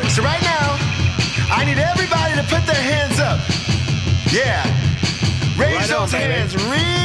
So right now, I need everybody to put their hands up. Yeah. Raise Right on, those baby. hands real